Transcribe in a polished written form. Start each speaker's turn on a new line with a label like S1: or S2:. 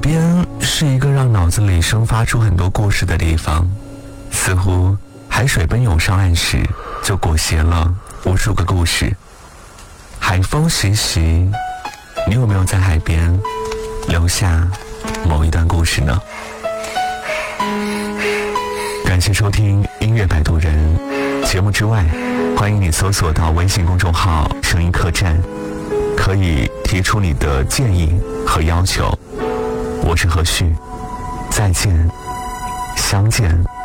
S1: 边是一个让脑子里生发出很多故事的地方，似乎海水奔涌上岸时就裹挟了无数个故事。海风习习，你有没有在海边留下某一段故事呢？感谢收听音乐摆渡人节目之外，欢迎你搜索到微信公众号声音客栈，可以提出你的建议和要求。我是何旭，再见，相见。